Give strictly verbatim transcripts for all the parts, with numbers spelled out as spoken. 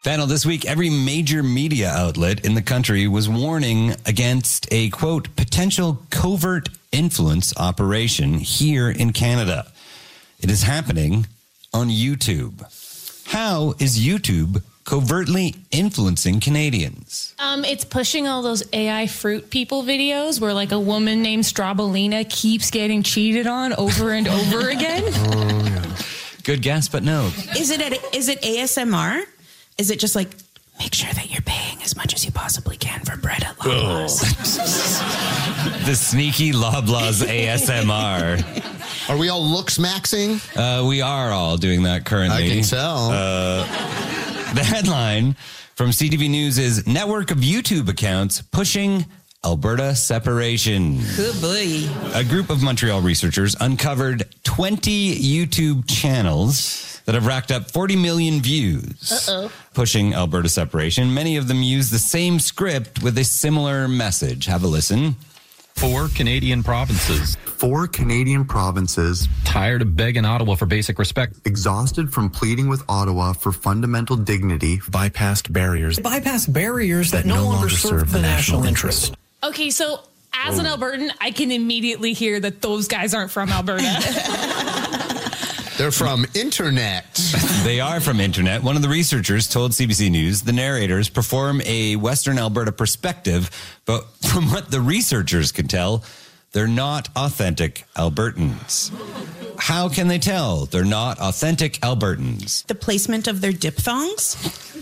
Panel, this week, every major media outlet in the country was warning against a, quote, potential covert influence operation here in Canada. It is happening on YouTube. How is YouTube covertly influencing Canadians? Um, it's pushing all those A I fruit people videos where like a woman named Strawbellina keeps getting cheated on over and over again. Oh, yeah. Good guess, but no. Is it a, is it A S M R? Is it just like, make sure that you're paying as much as you possibly can for bread at Loblaws? The sneaky Loblaws A S M R. Are we all looks maxing? Uh, we are all doing that currently. I can tell. Uh, the headline from C T V News is Network of YouTube accounts pushing Alberta separation. Good boy. A group of Montreal researchers uncovered twenty YouTube channels that have racked up forty million views, Uh-oh. pushing Alberta separation. Many of them use the same script with a similar message. Have a listen. Four Canadian provinces. Four Canadian provinces. Tired of begging Ottawa for basic respect. Exhausted from pleading with Ottawa for fundamental dignity. Bypassed barriers. Bypassed barriers that, that no, no longer serve, serve the national interest. interest. Okay, so as an Albertan, I can immediately hear that those guys aren't from Alberta. They're from internet. They are from internet. One of the researchers told C B C News the narrators perform a Western Alberta perspective, but from what the researchers can tell, they're not authentic Albertans. How can they tell they're not authentic Albertans? The placement of their diphthongs?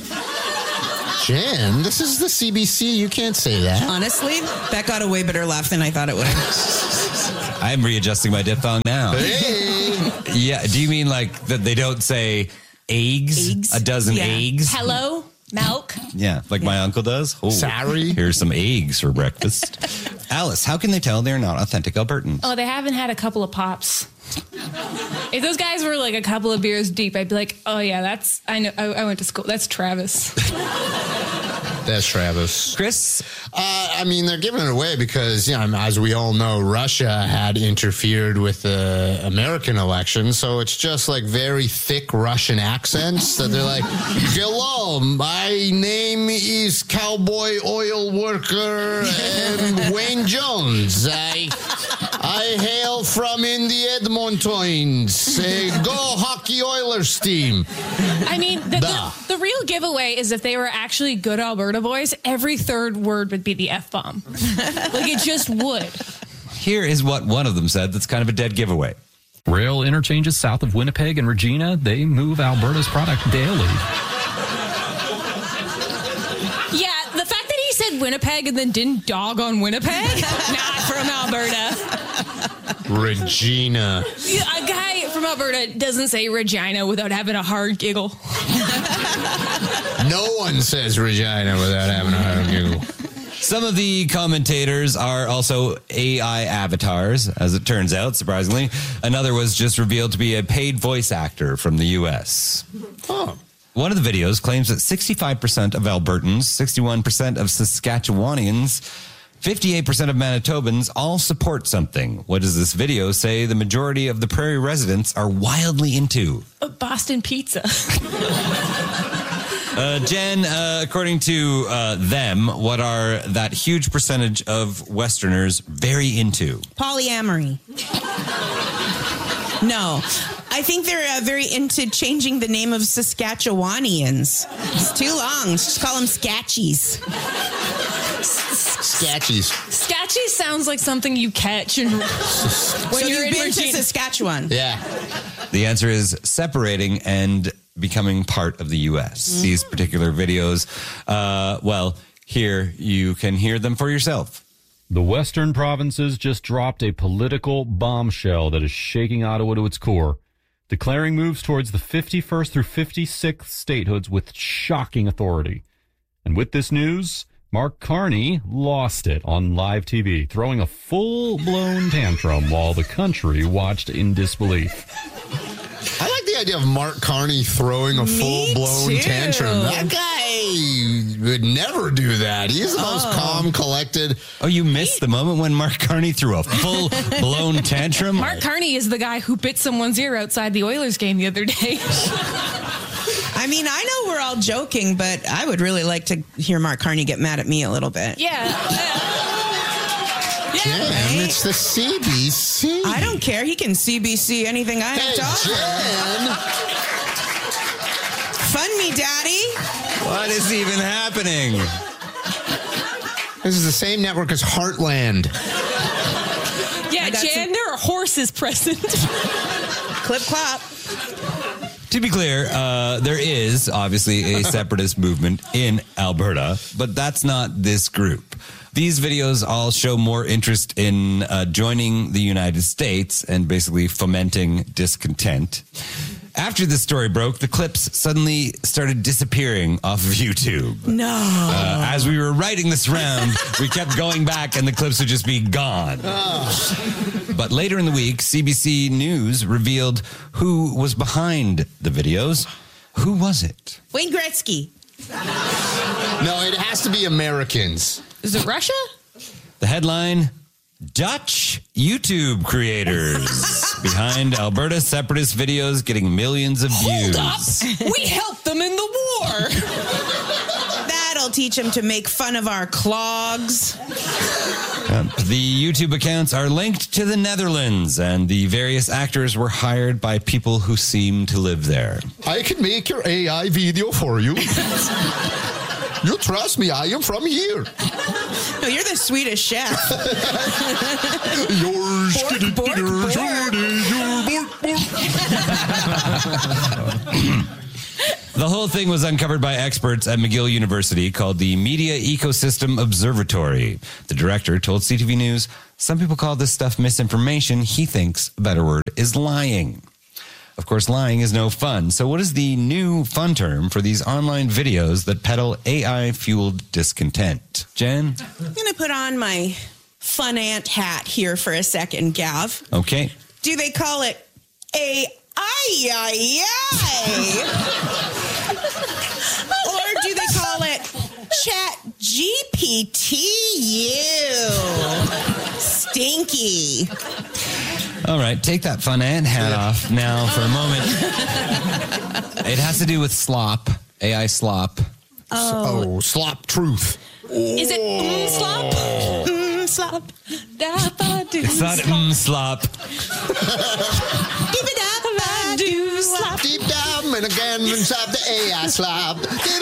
Jen, this is the C B C. You can't say that. Honestly, that got a way better laugh than I thought it would. I'm readjusting my diphthong now. Hey. Yeah, do you mean like that they don't say eggs? Eggs? A dozen Yeah. eggs? Hello, milk. Yeah, like yeah. my uncle does. Oh, sorry. Here's some eggs for breakfast. Alice, how can they tell they're not authentic Albertans? Oh, they haven't had a couple of pops. If those guys were like a couple of beers deep, I'd be like, oh yeah, that's, I know, I, I went to school. That's Travis. That's Travis. Chris? Uh, I mean, they're giving it away because, you know, as we all know, Russia had interfered with the American election. So it's just like very thick Russian accents that they're like, hello, my name is Cowboy Oil Worker and Wayne Jones. I, I hail from in the Edmontons. Uh, go Hockey Oilers team. I mean, the, the, the real giveaway is if they were actually good Alberta boys, every third word would be the F-bomb. Like, it just would. Here is what one of them said that's kind of a dead giveaway. Rail interchanges south of Winnipeg and Regina, they move Alberta's product daily. Yeah, the fact that he said Winnipeg and then didn't dog on Winnipeg, not from Alberta. Regina. A guy from Alberta doesn't say Regina without having a hard giggle. No one says Regina without having a hard giggle. Some of the commentators are also A I avatars, as it turns out, surprisingly. Another was just revealed to be a paid voice actor from the U S. Oh. One of the videos claims that sixty-five percent of Albertans, sixty-one percent of Saskatchewanians, fifty-eight percent of Manitobans all support something. What does this video say the majority of the prairie residents are wildly into? A Boston pizza. Uh, Jen, uh, according to uh, them, what are that huge percentage of Westerners very into? Polyamory. No. I think they're uh, very into changing the name of Saskatchewanians. It's too long. Just call them Scatchies. Scatchies. Scatchies sounds like something you catch and when so you're you've in been Regina. to Saskatchewan. Yeah. The answer is separating and becoming part of the U S. Mm. These particular videos, uh, well, here you can hear them for yourself. The Western provinces just dropped a political bombshell that is shaking Ottawa to its core, declaring moves towards the fifty-first through fifty-sixth statehoods with shocking authority. And with this news, Mark Carney lost it on live T V, throwing a full-blown tantrum while the country watched in disbelief. I like the idea of Mark Carney throwing a Me full-blown too. tantrum. That guy would never do that. He's the most Oh. calm, collected. Oh, you missed the moment when Mark Carney threw a full-blown tantrum? Mark Carney is the guy who bit someone's ear outside the Oilers game the other day. I mean, I know we're all joking, but I would really like to hear Mark Carney get mad at me a little bit. Yeah. Yeah. Jen, right? it's the C B C. I don't care. He can C B C anything I have Hey, to offer. Jen. Fund me, Daddy. What is even happening? This is the same network as Heartland. Yeah, I got Jan, some- there are horses present. Clip clop. To be clear, uh, there is obviously a separatist movement in Alberta, but that's not this group. These videos all show more interest in uh, joining the United States and basically fomenting discontent. After this story broke, the clips suddenly started disappearing off of YouTube. No. Uh, as we were writing this round, we kept going back and the clips would just be gone. But later in the week, C B C News revealed who was behind the videos. Who was it? Wayne Gretzky. No, it has to be Americans. Is it Russia? The headline, Dutch YouTube creators behind Alberta separatist videos getting millions of views. Hold up. We helped them in the war. That'll teach him to make fun of our clogs. Uh, the YouTube accounts are linked to the Netherlands, and the various actors were hired by people who seem to live there. I can make your A I video for you. You trust me, I am from here. No, you're the Swedish chef. Yours, Bork, bork, bork. The whole thing was uncovered by experts at McGill University called the Media Ecosystem Observatory. The director told C T V News, some people call this stuff misinformation. He thinks a better word is lying. Of course, lying is no fun. So what is the new fun term for these online videos that peddle A I-fueled discontent? Jen? I'm going to put on my fun ant hat here for a second, Gav. Okay. Do they call it A I I I? Or do they call it Chat G P T U? Stinky. All right, take that fun ant hat off now for a moment. It has to do with slop, A I slop. Oh, slop truth. Is it mm, slop? Mm, slop. Da-ba-doo It's not mm, slop. Dee-ba-da-ba-doo, slop. Deep down and again inside the A I slop.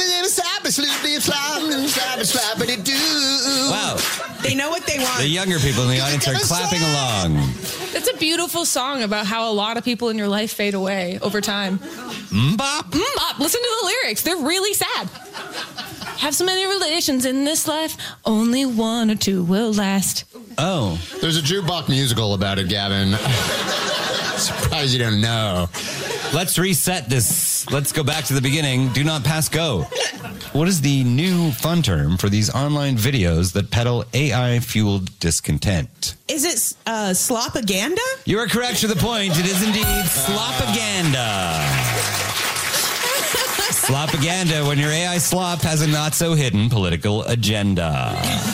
Wow. They know what they want. The younger people in the audience are clapping along. That's a beautiful song about how a lot of people in your life fade away over time. Mbop. Mm, listen to the lyrics. They're really sad. Have so many relations in this life, only one or two will last. Oh. There's a jukebox musical about it, Gavin. Surprised you don't know. Let's reset this. Let's go back to the beginning. Do not pass go. What is the new fun term for these online videos that peddle A I-fueled discontent? Is it uh, slopaganda? You are correct to the point. It is indeed slopaganda. Slopaganda, when your A I slop has a not-so-hidden political agenda.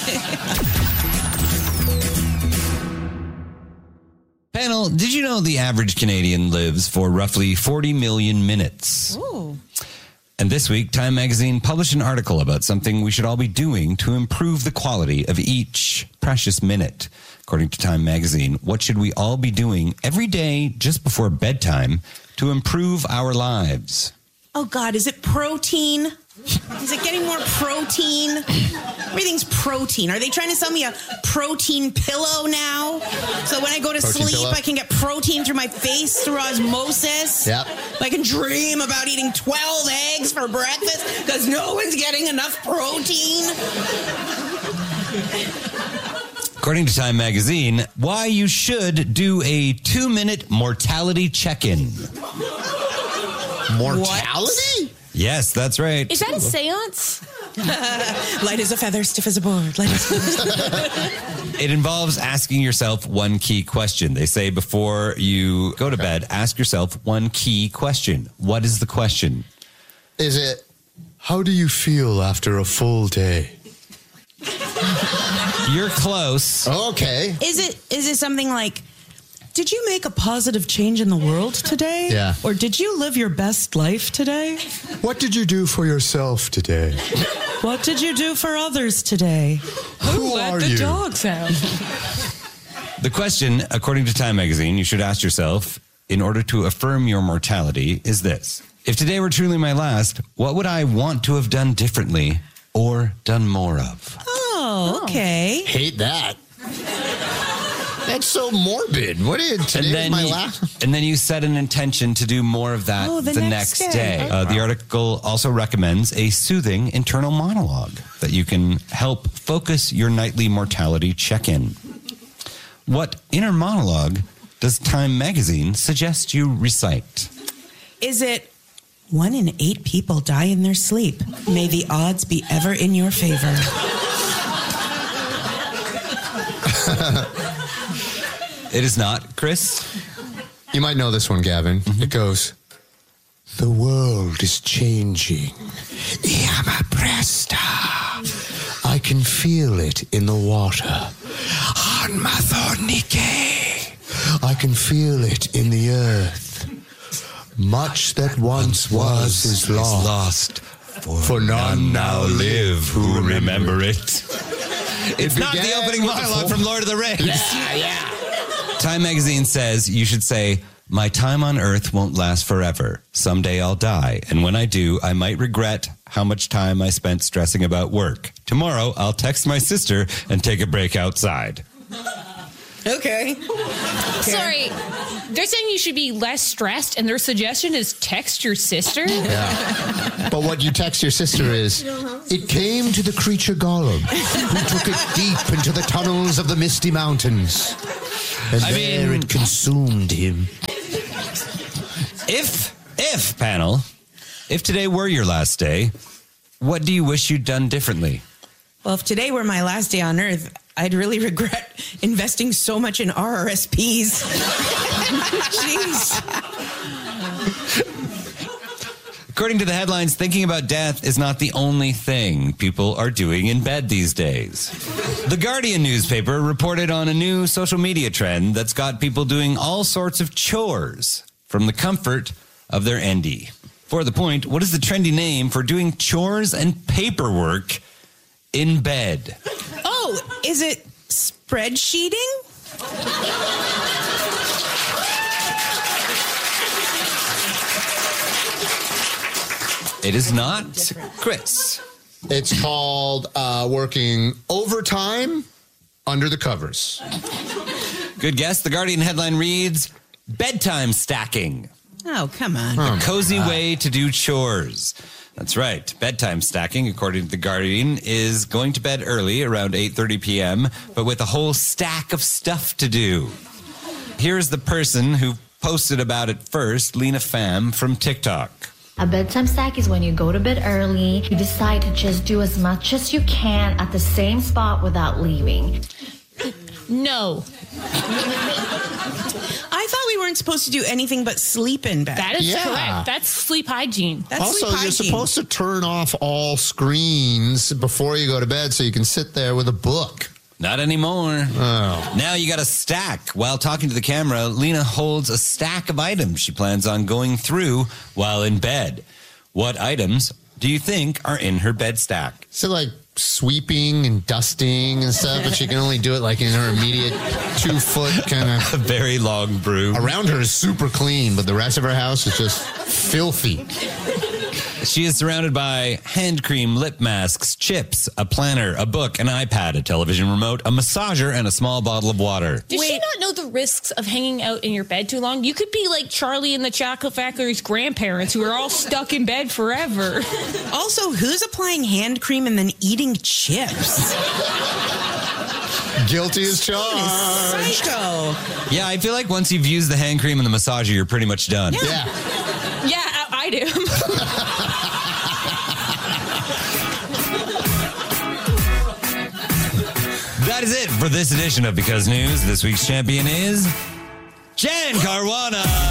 Panel, did you know the average Canadian lives for roughly forty million minutes? Ooh. And this week, Time Magazine published an article about something we should all be doing to improve the quality of each precious minute. According to Time Magazine, what should we all be doing every day just before bedtime to improve our lives? Oh, God, is it protein? Is it getting more protein? Everything's protein. Are they trying to sell me a protein pillow now? So when I go to Protein sleep, pillow? I can get protein through my face through osmosis? Yep. I can dream about eating twelve eggs for breakfast because no one's getting enough protein? According to Time Magazine, why you should do a two-minute mortality check-in. Mortality? Yes, that's right. Is that a seance? Light as a feather, stiff as a board. Light as a feather. It involves asking yourself one key question. They say before you go to bed, ask yourself one key question. What is the question? Is it, how do you feel after a full day? You're close. Okay. Is it is it something like, Did you make a positive change in the world today? Yeah. Or did you live your best life today? What did you do for yourself today? What did you do for others today? Who Let are the you? dogs out. The question, according to Time Magazine, you should ask yourself in order to affirm your mortality is this. If today were truly my last, what would I want to have done differently or done more of? Oh, okay. Hate that. That's so morbid. What is today? And then, my you, last. and then you set an intention to do more of that Oh, the, the next, next day. day. Uh, the article also recommends a soothing internal monologue that you can help focus your nightly mortality check-in. What inner monologue does Time Magazine suggest you recite? Is it one in eight people die in their sleep? May the odds be ever in your favor. It is not, Chris. You might know this one, Gavin. Mm-hmm. It goes, the world is changing. Yama presta. I can feel it in the water. Hanmathornike. I can feel it in the earth. Much that once was is lost. For none now live who remember it. It's not the began opening with the monologue full- from Lord of the Rings. Yeah, yeah. Time Magazine says you should say, my time on earth won't last forever. Someday I'll die. And when I do, I might regret how much time I spent stressing about work. Tomorrow, I'll text my sister and take a break outside. Okay. Sorry, they're saying you should be less stressed, and their suggestion is text your sister? Yeah. But what you text your sister is, it came to the creature Gollum, who took it deep into the tunnels of the Misty Mountains. And I there mean- it consumed him. If, if, panel, if today were your last day, what do you wish you'd done differently? Well, if today were my last day on Earth, I'd really regret investing so much in R R S Ps. Jeez. According to the headlines, thinking about death is not the only thing people are doing in bed these days. The Guardian newspaper reported on a new social media trend that's got people doing all sorts of chores from the comfort of their N D. For the point, what is the trendy name for doing chores and paperwork in bed? Oh, is it spreadsheeting? It is not, Chris. It's called uh, working overtime under the covers. Good guess. The Guardian headline reads, bedtime stacking. Oh, come on. A cozy way to do chores. That's right. Bedtime stacking, according to The Guardian, is going to bed early, around eight thirty p.m., but with a whole stack of stuff to do. Here's the person who posted about it first, Lena Pham from TikTok. A bedtime stack is when you go to bed early, you decide to just do as much as you can at the same spot without leaving. No. I thought we weren't supposed to do anything but sleep in bed. That is Yeah. correct. That's sleep hygiene. That's Also, sleep you're hygiene. supposed to turn off all screens before you go to bed so you can sit there with a book. Not anymore. Oh. Now you got a stack. While talking to the camera, Lena holds a stack of items she plans on going through while in bed. What items do you think are in her bed stack? So like sweeping and dusting and stuff, but she can only do it like in her immediate two foot kind A of. very long broom. Around her is super clean, but the rest of her house is just filthy. She is surrounded by hand cream, lip masks, chips, a planner, a book, an iPad, a television remote, a massager, and a small bottle of water. Does she not know the risks of hanging out in your bed too long? You could be like Charlie and the Chocolate Factory's grandparents who are all stuck in bed forever. Also, who's applying hand cream and then eating chips? Guilty as charged. Psycho. Yeah, I feel like once you've used the hand cream and the massager, you're pretty much done. Yeah. Yeah, I, I do. That is it for this edition of Because News. This week's champion is Jen Caruana.